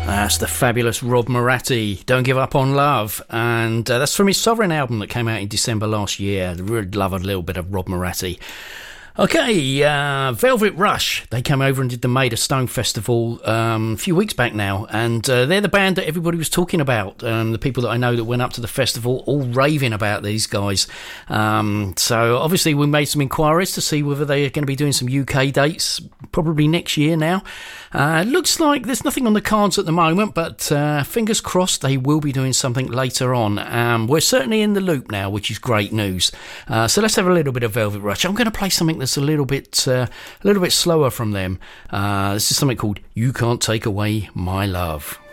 That's the fabulous Rob Moratti, Don't Give Up on Love. And that's from his Sovereign album that came out in December last year. I really love a little bit of Rob Moratti. Okay, Velvet Rush. They came over and did the Made of Stone Festival a few weeks back now, and they're the band that everybody was talking about. The people that I know that went up to the festival, all raving about these guys. So obviously we made some inquiries to see whether they're going to be doing some UK dates, probably next year now. Looks like there's nothing on the cards at the moment, but fingers crossed they will be doing something later on. We're certainly in the loop now, which is great news. So let's have a little bit of Velvet Rush. I'm going to play something that's a little bit slower from them. This is something called You Can't Take Away My Love.